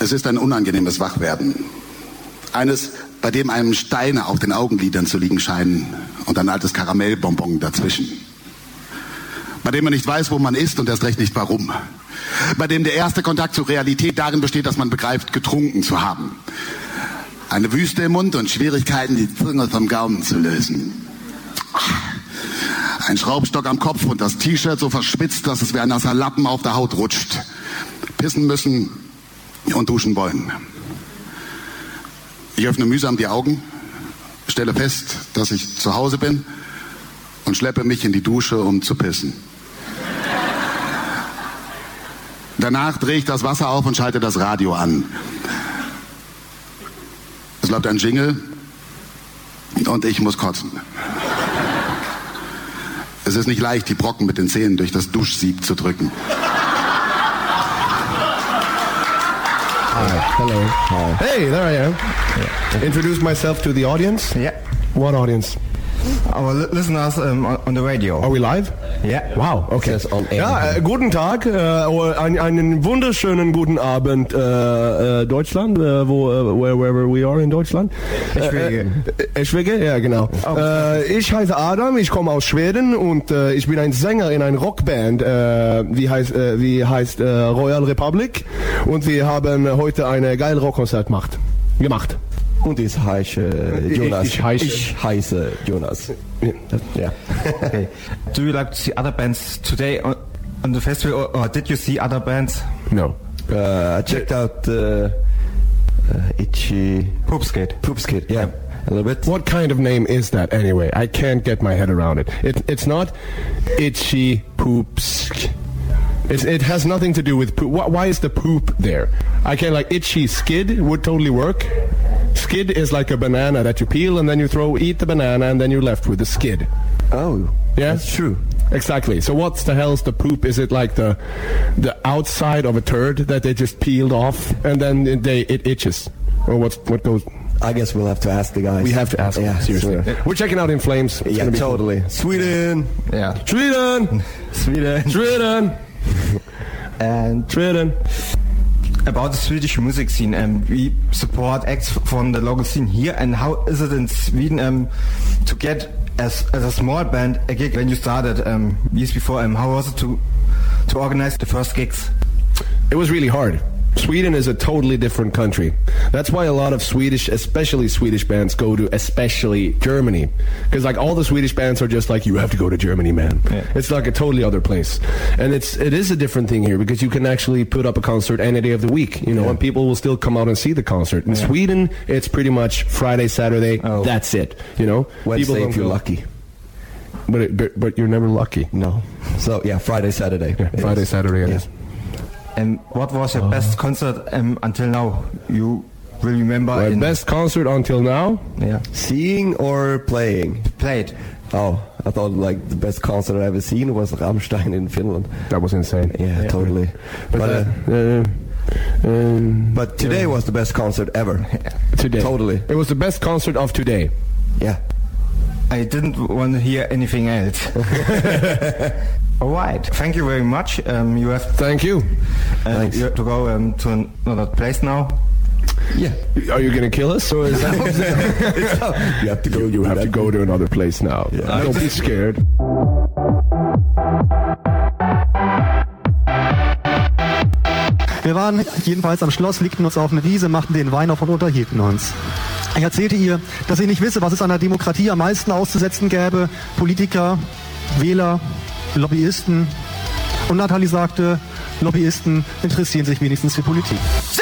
Es ist ein unangenehmes Wachwerden. Eines, bei dem einem Steine auf den Augenlidern zu liegen scheinen und ein altes Karamellbonbon dazwischen. Bei dem man nicht weiß, wo man ist und erst recht nicht warum. Bei dem der erste Kontakt zur Realität darin besteht, dass man begreift, getrunken zu haben. Eine Wüste im Mund und Schwierigkeiten, die Zunge vom Gaumen zu lösen. Ein Schraubstock am Kopf und das T-Shirt so verschwitzt, dass es wie ein nasser Lappen auf der Haut rutscht. Pissen müssen und duschen wollen. Ich öffne mühsam die Augen, stelle fest, dass ich zu Hause bin und schleppe mich in die Dusche, um zu pissen. Danach drehe ich das Wasser auf und schalte das Radio an. Es läuft ein Jingle und ich muss kotzen. Es ist nicht leicht, die Brocken mit den Zähnen durch das Duschsieb zu drücken. Hi. Hello. Hi. Hey, there I am. Yeah. Introduce myself to the audience. Yeah. What audience? Our listeners on the radio. Are we live? Yeah. Wow, okay. Ja, guten Tag, einen wunderschönen guten Abend, Deutschland, wherever we are in Deutschland. Eschwege, ja genau. Ich heiße Adam, ich komme aus Schweden und ich bin ein Sänger in einer Rockband, wie heißt Royal Republic, und wir haben heute eine geile Rockkonzert gemacht. Und ich heiße Jonas. Ich heiße Jonas. Yeah. Okay. Do you like to see other bands today on the festival, or did you see other bands? No. I checked out Itchy Poopskid. Yeah. A little bit. What kind of name is that anyway? I can't get my head around it. It's not Itchy Poopsk. It has nothing to do with poop. Why is the poop there? I can't, like, Itchy Skid would totally work. Skid is like a banana that you peel and then you eat the banana and then you're left with the skid. Oh, yeah, that's true. Exactly. So what's the hell's the poop? Is it like the outside of a turd that they just peeled off and then it itches? Or what goes? I guess we'll have to ask the guys. We have to ask them, seriously. Sure. We're checking out In Flames. It's yeah, totally. Cool. Sweden. Yeah. Sweden. And Sweden. About the Swedish music scene, we support acts from the local scene here, and how is it in Sweden to get as a small band a gig when you started years before? How was it to organize the first gigs? It was really hard. Sweden is a totally different country. That's why a lot of especially Swedish bands go to especially Germany. Because like all the Swedish bands are just like, you have to go to Germany, man. Yeah. It's like a totally other place. And it is a different thing here because you can actually put up a concert any day of the week, and people will still come out and see the concert. In Sweden, it's pretty much Friday, Saturday, that's it, Wednesday if you're lucky. But you're never lucky. No. So, yeah, Friday, Saturday. Yeah, Friday, Saturday it is. And what was your best concert until now? You will remember? My best concert until now? Yeah. Seeing or playing? Played. Oh, I thought like the best concert I've ever seen was Rammstein in Finland. That was insane. Yeah. Totally. But today was the best concert ever. Today. Totally. It was the best concert of today. Yeah. I didn't want to hear anything else. All right. Thank you very much. Thank you. You have to go to another place now. Yeah. Are you going to kill us? Or is that you have to go. You have to go to another place now. Yeah. Don't be scared. Wir waren jedenfalls am Schloss, legten uns auf eine Wiese, machten den Wein auf und unterhielten uns. Ich erzählte ihr, dass ich nicht wisse, was es an der Demokratie am meisten auszusetzen gäbe. Politiker, Wähler, Lobbyisten. Und Nathalie sagte, Lobbyisten interessieren sich wenigstens für Politik.